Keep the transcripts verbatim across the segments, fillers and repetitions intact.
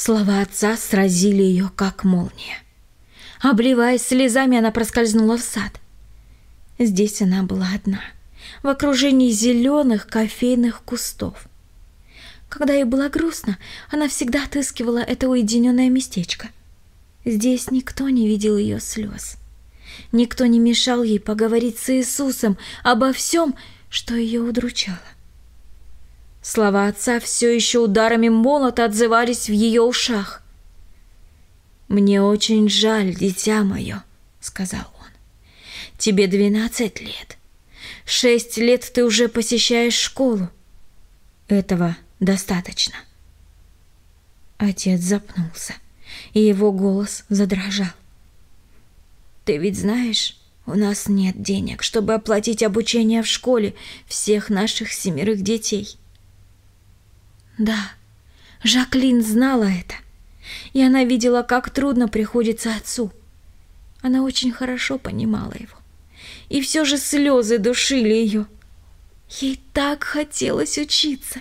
Слова отца сразили ее, как молния. Обливаясь слезами, она проскользнула в сад. Здесь она была одна, в окружении зеленых кофейных кустов. Когда ей было грустно, она всегда отыскивала это уединенное местечко. Здесь никто не видел ее слез. Никто не мешал ей поговорить с Иисусом обо всем, что ее удручало. Слова отца все еще ударами молота отзывались в ее ушах. «Мне очень жаль, дитя мое», — сказал он. «Тебе двенадцать лет. Шесть лет ты уже посещаешь школу. Этого достаточно». Отец запнулся, и его голос задрожал. «Ты ведь знаешь, у нас нет денег, чтобы оплатить обучение в школе всех наших семерых детей». Да, Жаклин знала это, и она видела, как трудно приходится отцу. Она очень хорошо понимала его, и все же слезы душили ее. Ей так хотелось учиться.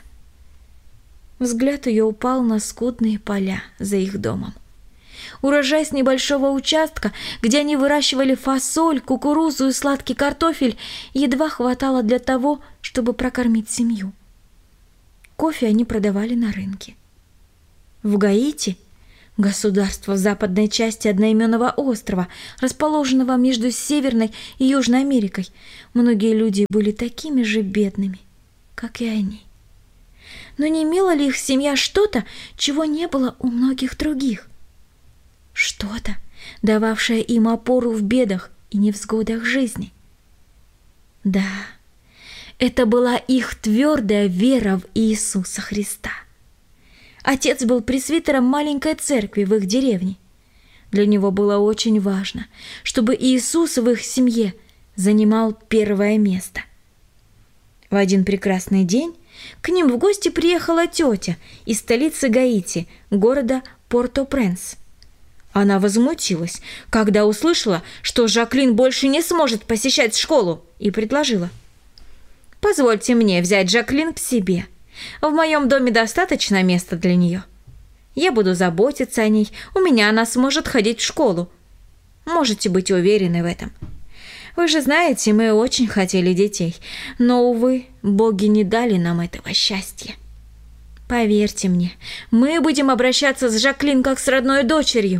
Взгляд ее упал на скудные поля за их домом. Урожай с небольшого участка, где они выращивали фасоль, кукурузу и сладкий картофель, едва хватало для того, чтобы прокормить семью. Кофе они продавали на рынке. В Гаити, государство в западной части одноименного острова, расположенного между Северной и Южной Америкой, многие люди были такими же бедными, как и они. Но не имела ли их семья что-то, чего не было у многих других? Что-то, дававшее им опору в бедах и невзгодах жизни? Да, это была их твердая вера в Иисуса Христа. Отец был пресвитером маленькой церкви в их деревне. Для него было очень важно, чтобы Иисус в их семье занимал первое место. В один прекрасный день к ним в гости приехала тетя из столицы Гаити, города Порто-Пренс. Она возмутилась, когда услышала, что Жаклин больше не сможет посещать школу, и предложила: «Позвольте мне взять Жаклин к себе. В моем доме достаточно места для нее. Я буду заботиться о ней, у меня она сможет ходить в школу. Можете быть уверены в этом. Вы же знаете, мы очень хотели детей, но, увы, боги не дали нам этого счастья. Поверьте мне, мы будем обращаться с Жаклин как с родной дочерью».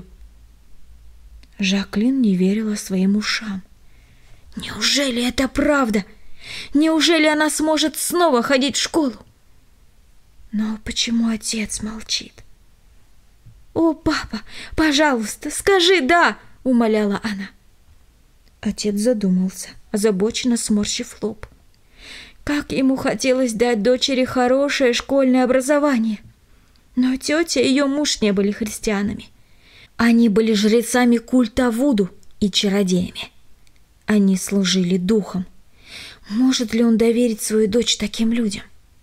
Жаклин не верила своим ушам. Неужели это правда? Неужели она сможет снова ходить в школу? Но почему отец молчит? «О, папа, пожалуйста, скажи «да», — умоляла она. Отец задумался, озабоченно сморщив лоб. Как ему хотелось дать дочери хорошее школьное образование. Но тетя и ее муж не были христианами. Они были жрецами культа Вуду и чародеями. Они служили духом. Может ли он доверить свою дочь таким людям?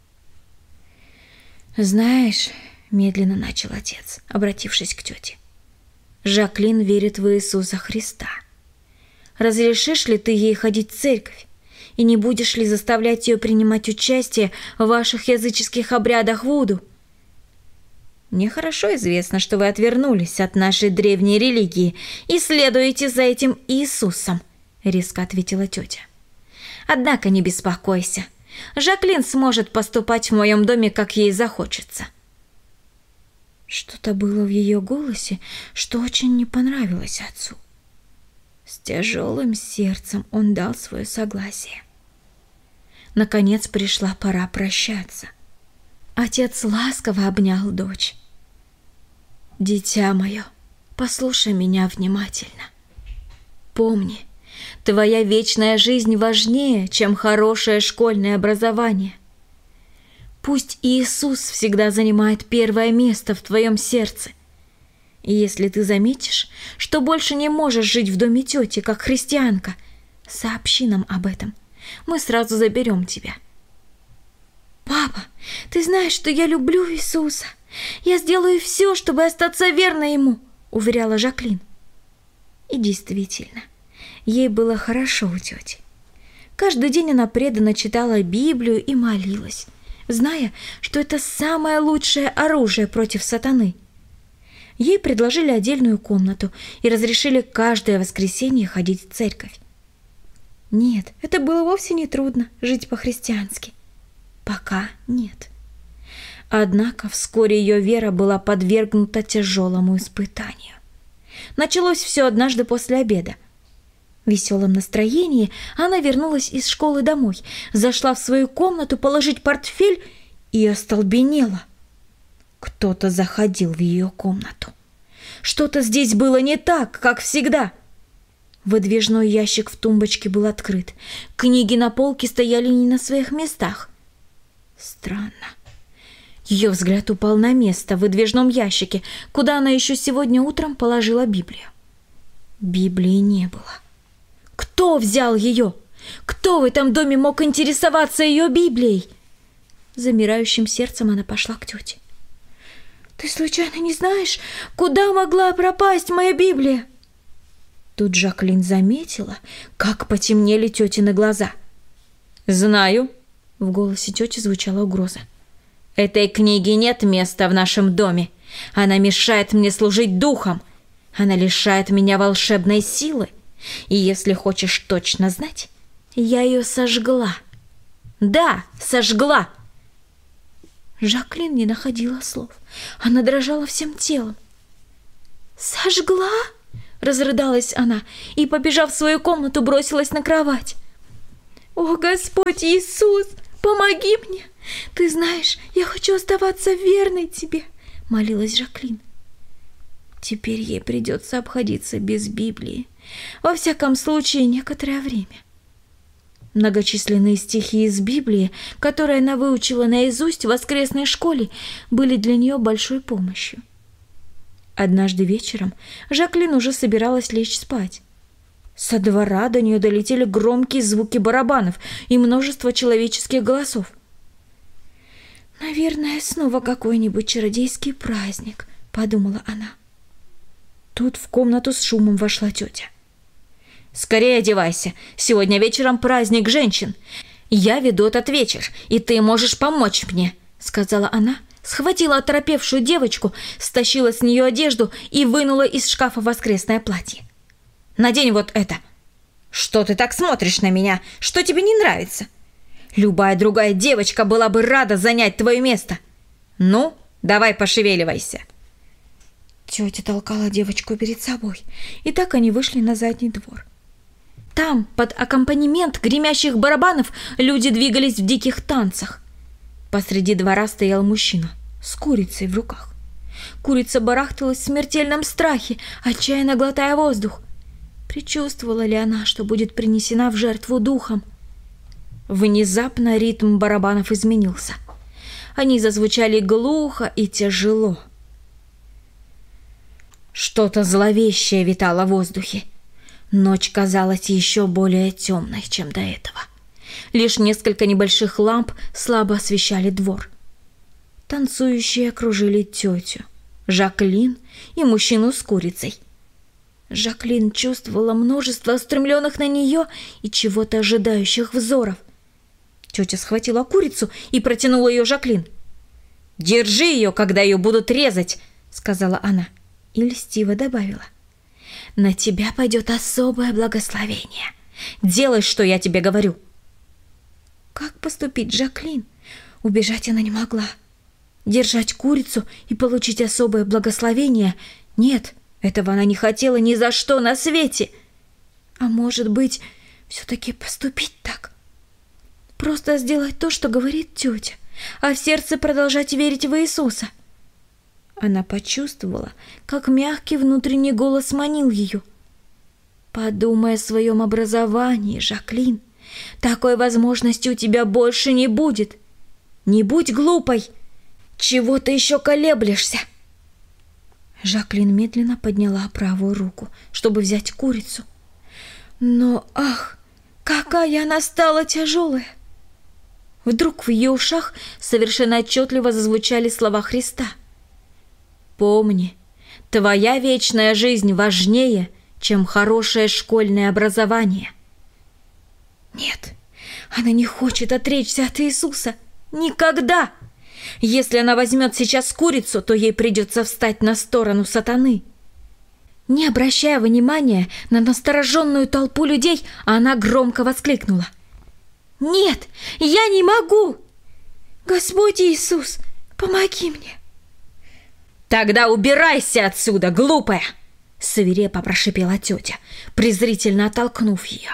«Знаешь, — медленно начал отец, обратившись к тете, — Жаклин верит в Иисуса Христа. Разрешишь ли ты ей ходить в церковь? И не будешь ли заставлять ее принимать участие в ваших языческих обрядах Вуду? Мне хорошо известно, что вы отвернулись от нашей древней религии и следуете за этим Иисусом», — резко ответила тетя. «Однако не беспокойся. Жаклин сможет поступать в моем доме, как ей захочется». Что-то было в ее голосе, что очень не понравилось отцу. С тяжелым сердцем он дал свое согласие. Наконец пришла пора прощаться. Отец ласково обнял дочь. «Дитя мое, послушай меня внимательно. Помни, твоя вечная жизнь важнее, чем хорошее школьное образование. Пусть Иисус всегда занимает первое место в твоем сердце. И если ты заметишь, что больше не можешь жить в доме тети, как христианка, сообщи нам об этом. Мы сразу заберем тебя». «Папа, ты знаешь, что я люблю Иисуса. Я сделаю все, чтобы остаться верной Ему», — уверяла Жаклин. И действительно, ей было хорошо у тети. Каждый день она преданно читала Библию и молилась, зная, что это самое лучшее оружие против сатаны. Ей предложили отдельную комнату и разрешили каждое воскресенье ходить в церковь. Нет, это было вовсе не трудно жить по-христиански. Пока нет. Однако вскоре ее вера была подвергнута тяжелому испытанию. Началось все однажды после обеда. В веселом настроении она вернулась из школы домой, зашла в свою комнату положить портфель и остолбенела. Кто-то заходил в ее комнату. Что-то здесь было не так, как всегда. Выдвижной ящик в тумбочке был открыт. Книги на полке стояли не на своих местах. Странно. Ее взгляд упал на место в выдвижном ящике, куда она еще сегодня утром положила Библию. Библии не было. Кто взял ее? Кто в этом доме мог интересоваться ее Библией? Замирающим сердцем она пошла к тете. «Ты случайно не знаешь, куда могла пропасть моя Библия?» Тут Жаклин заметила, как потемнели тетины глаза. «Знаю», — в голосе тети звучала угроза. «Этой книге нет места в нашем доме. Она мешает мне служить духом. Она лишает меня волшебной силы. И если хочешь точно знать, я ее сожгла. Да, сожгла!» Жаклин не находила слов. Она дрожала всем телом. «Сожгла?» — разрыдалась она и, побежав в свою комнату, бросилась на кровать. «О, Господь Иисус, помоги мне! Ты знаешь, я хочу оставаться верной тебе!» — молилась Жаклин. Теперь ей придется обходиться без Библии. Во всяком случае, некоторое время. Многочисленные стихи из Библии, которые она выучила наизусть в воскресной школе, были для нее большой помощью. Однажды вечером Жаклин уже собиралась лечь спать. Со двора до нее долетели громкие звуки барабанов и множество человеческих голосов. «Наверное, снова какой-нибудь чародейский праздник», — подумала она. Тут в комнату с шумом вошла тетя. «Скорее одевайся, сегодня вечером праздник женщин. Я веду этот вечер, и ты можешь помочь мне», — сказала она, схватила оторопевшую девочку, стащила с нее одежду и вынула из шкафа воскресное платье. «Надень вот это». «Что ты так смотришь на меня? Что тебе не нравится? Любая другая девочка была бы рада занять твое место. Ну, давай пошевеливайся». Тетя толкала девочку перед собой, и так они вышли на задний двор. Там, под аккомпанемент гремящих барабанов, люди двигались в диких танцах. Посреди двора стоял мужчина с курицей в руках. Курица барахталась в смертельном страхе, отчаянно глотая воздух. Предчувствовала ли она, что будет принесена в жертву духом? Внезапно ритм барабанов изменился. Они зазвучали глухо и тяжело. Что-то зловещее витало в воздухе. Ночь казалась еще более темной, чем до этого. Лишь несколько небольших ламп слабо освещали двор. Танцующие окружили тетю, Жаклин и мужчину с курицей. Жаклин чувствовала множество устремленных на нее и чего-то ожидающих взоров. Тетя схватила курицу и протянула ее Жаклин. «Держи ее, когда ее будут резать», — сказала она и льстиво добавила. «На тебя пойдет особое благословение. Делай, что я тебе говорю». Как поступить Жаклин? Убежать она не могла. Держать курицу и получить особое благословение? Нет, этого она не хотела ни за что на свете. А может быть, все-таки поступить так? Просто сделать то, что говорит тетя, а в сердце продолжать верить в Иисуса. Она почувствовала, как мягкий внутренний голос манил ее. «Подумай о своем образовании, Жаклин. Такой возможности у тебя больше не будет. Не будь глупой. Чего ты еще колеблешься?» Жаклин медленно подняла правую руку, чтобы взять курицу. Но, ах, какая она стала тяжелая! Вдруг в ее ушах совершенно отчетливо зазвучали слова Христа. «Помни, твоя вечная жизнь важнее, чем хорошее школьное образование». Нет, она не хочет отречься от Иисуса. Никогда! Если она возьмет сейчас курицу, то ей придется встать на сторону сатаны. Не обращая внимания на настороженную толпу людей, она громко воскликнула: «Нет, я не могу! Господь Иисус, помоги мне!» «Тогда убирайся отсюда, глупая!» — свирепо прошипела тетя, презрительно оттолкнув ее.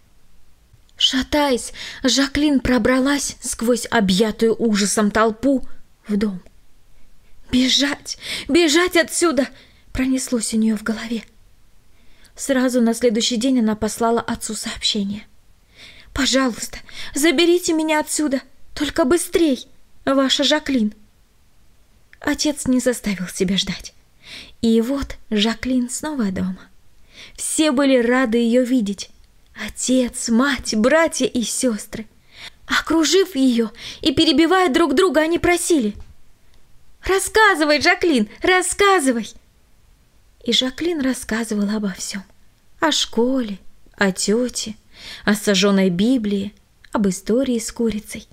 Шатаясь, Жаклин пробралась сквозь объятую ужасом толпу в дом. «Бежать! Бежать отсюда!» — пронеслось у нее в голове. Сразу на следующий день она послала отцу сообщение: «Пожалуйста, заберите меня отсюда, только быстрей, ваша Жаклин». Отец не заставил себя ждать. И вот Жаклин снова дома. Все были рады ее видеть. Отец, мать, братья и сестры. Окружив ее и перебивая друг друга, они просили: «Рассказывай, Жаклин, рассказывай!» И Жаклин рассказывала обо всем. О школе, о тете, о сожженной Библии, об истории с курицей.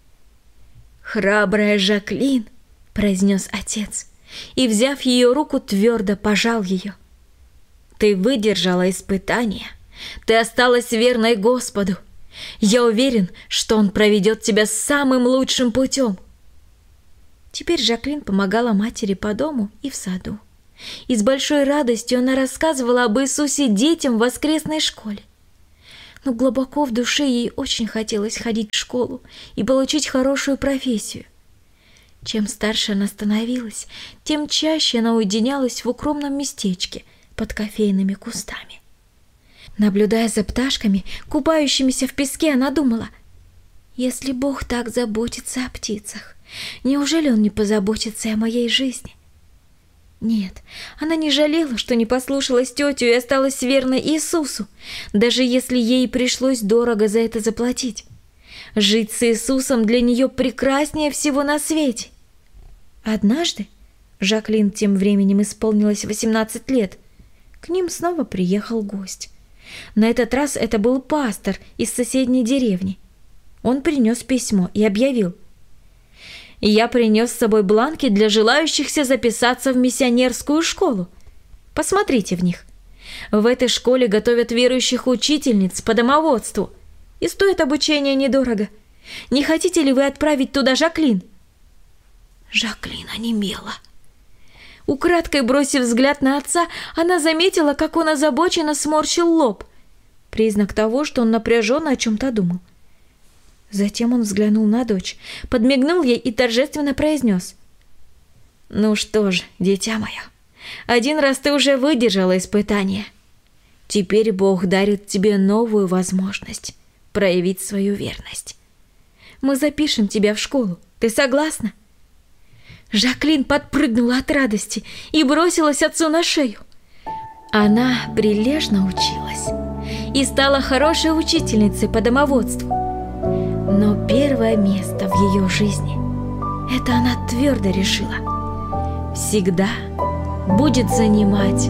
«Храбрая Жаклин!» — произнес отец, и, взяв ее руку, твердо пожал ее. «Ты выдержала испытание. Ты осталась верной Господу. Я уверен, что Он проведет тебя самым лучшим путем». Теперь Жаклин помогала матери по дому и в саду. И с большой радостью она рассказывала об Иисусе детям в воскресной школе. Но глубоко в душе ей очень хотелось ходить в школу и получить хорошую профессию. Чем старше она становилась, тем чаще она уединялась в укромном местечке под кофейными кустами. Наблюдая за пташками, купающимися в песке, она думала: если Бог так заботится о птицах, неужели Он не позаботится и о моей жизни? Нет, она не жалела, что не послушалась тетю и осталась верной Иисусу, даже если ей пришлось дорого за это заплатить. Жить с Иисусом для нее прекраснее всего на свете. Однажды, Жаклин тем временем исполнилось восемнадцать лет, к ним снова приехал гость. На этот раз это был пастор из соседней деревни. Он принес письмо и объявил: «Я принес с собой бланки для желающихся записаться в миссионерскую школу. Посмотрите в них. В этой школе готовят верующих учительниц по домоводству, и стоит обучение недорого. Не хотите ли вы отправить туда Жаклин?» Жаклин онемела. Украдкой бросив взгляд на отца, она заметила, как он озабоченно сморщил лоб. Признак того, что он напряженно о чем-то думал. Затем он взглянул на дочь, подмигнул ей и торжественно произнес: «Ну что ж, дитя мое, один раз ты уже выдержала испытание. Теперь Бог дарит тебе новую возможность проявить свою верность. Мы запишем тебя в школу. Ты согласна?» Жаклин подпрыгнула от радости и бросилась отцу на шею. Она прилежно училась и стала хорошей учительницей по домоводству. Но первое место в ее жизни, это она твердо решила, всегда будет занимать